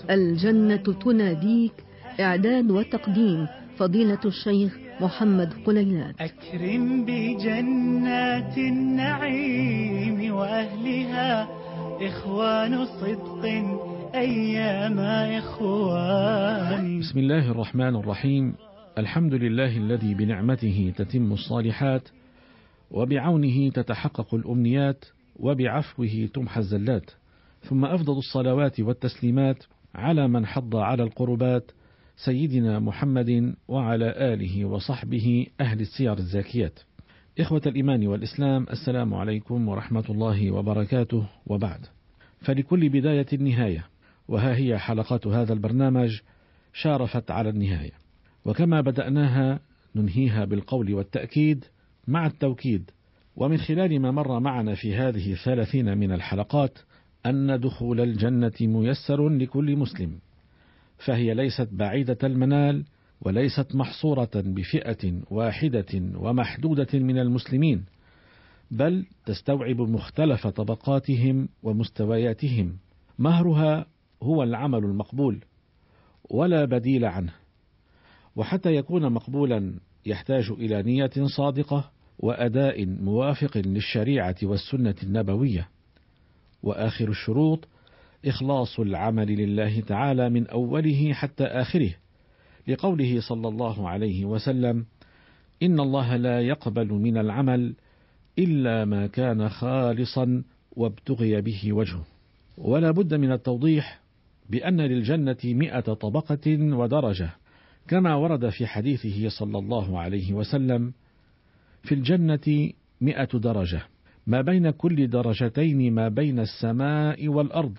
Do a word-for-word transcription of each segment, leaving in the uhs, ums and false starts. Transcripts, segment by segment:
الجنة تناديك. إعداد وتقديم فضيلة الشيخ محمد قليلات. أكرم بجنات النعيم وأهلها إخوان صدق أيام إخوان. بسم الله الرحمن الرحيم. الحمد لله الذي بنعمته تتم الصالحات، وبعونه تتحقق الأمنيات، وبعفوه تمحى الزلات، ثم أفضل الصلوات والتسليمات على من حض على القربات، سيدنا محمد وعلى آله وصحبه أهل السير الزاكيات. إخوة الإيمان والإسلام، السلام عليكم ورحمة الله وبركاته، وبعد. فلكل بداية نهاية، وها هي حلقات هذا البرنامج شارفت على النهاية، وكما بدأناها ننهيها بالقول والتأكيد مع التوكيد. ومن خلال ما مر معنا في هذه الثلاثين من الحلقات أن دخول الجنة ميسر لكل مسلم، فهي ليست بعيدة المنال، وليست محصورة بفئة واحدة ومحدودة من المسلمين، بل تستوعب مختلف طبقاتهم ومستوياتهم. مهرها هو العمل المقبول ولا بديل عنه، وحتى يكون مقبولا يحتاج إلى نية صادقة وأداء موافق للشريعة والسنة النبوية. وآخر الشروط إخلاص العمل لله تعالى من أوله حتى آخره، لقوله صلى الله عليه وسلم: إن الله لا يقبل من العمل إلا ما كان خالصا وابتغي به وجهه. ولا بد من التوضيح بأن للجنة مئة طبقة ودرجة، كما ورد في حديثه صلى الله عليه وسلم: في الجنة مئة درجة، ما بين كل درجتين ما بين السماء والأرض،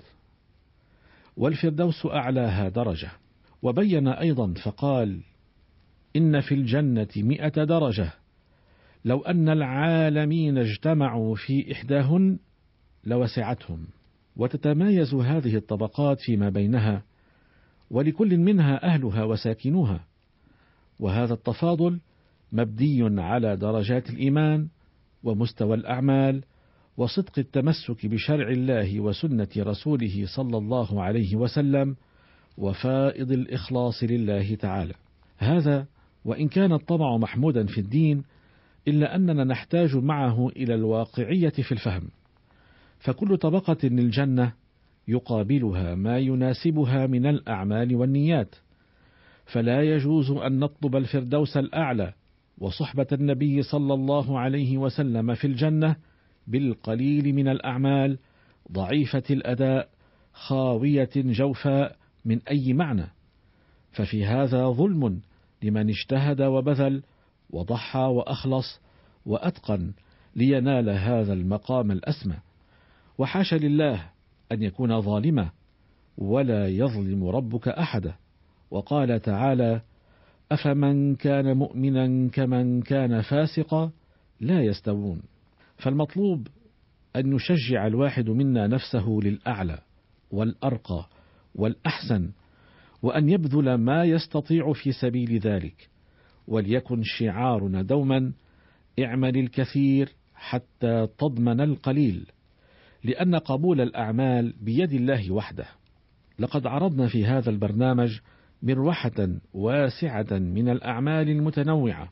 والفردوس أعلاها درجة. وبين أيضا فقال: إن في الجنة مئة درجة، لو أن العالمين اجتمعوا في إحداهن لوسعتهم. وتتمايز هذه الطبقات فيما بينها، ولكل منها أهلها وساكنوها، وهذا التفاضل مبني على درجات الإيمان ومستوى الأعمال وصدق التمسك بشرع الله وسنة رسوله صلى الله عليه وسلم، وفائض الإخلاص لله تعالى. هذا وإن كان الطبع محمودا في الدين، إلا أننا نحتاج معه إلى الواقعية في الفهم، فكل طبقة للجنة يقابلها ما يناسبها من الأعمال والنيات، فلا يجوز أن نطلب الفردوس الأعلى وصحبة النبي صلى الله عليه وسلم في الجنة بالقليل من الأعمال، ضعيفة الأداء، خاوية جوفاء من أي معنى، ففي هذا ظلم لمن اجتهد وبذل وضحى وأخلص وأتقن لينال هذا المقام الأسمى. وحاش لله أن يكون ظالما، ولا يظلم ربك أحدا. وقال تعالى: أفمن كان مؤمنا كمن كان فاسقا لا يستوون. فالمطلوب أن يشجع الواحد منا نفسه للأعلى والأرقى والأحسن، وأن يبذل ما يستطيع في سبيل ذلك، وليكن شعارنا دوما: اعمل الكثير حتى تضمن القليل، لأن قبول الأعمال بيد الله وحده. لقد عرضنا في هذا البرنامج مروحة واسعة من الأعمال المتنوعة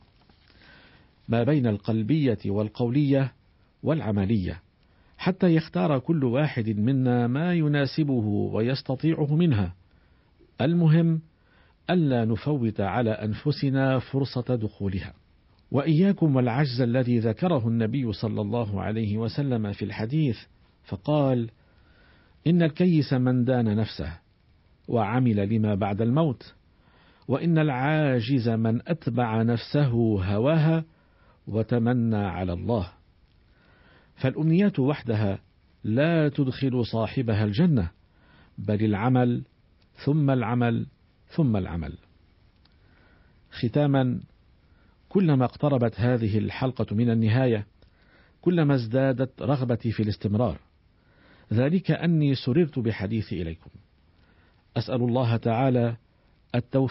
ما بين القلبية والقولية والعملية، حتى يختار كل واحد منا ما يناسبه ويستطيعه منها. المهم ألا نفوت على أنفسنا فرصة دخولها. وإياكم والعجز الذي ذكره النبي صلى الله عليه وسلم في الحديث، فقال: إن الكيس من دان نفسه وعمل لما بعد الموت، وإن العاجز من أتبع نفسه هواها وتمنى على الله. فالأمنيات وحدها لا تدخل صاحبها الجنة، بل العمل ثم العمل ثم العمل. ختاما، كلما اقتربت هذه الحلقة من النهاية كلما ازدادت رغبتي في الاستمرار، ذلك أني سررت بحديثي إليكم. أسأل الله تعالى التوفيق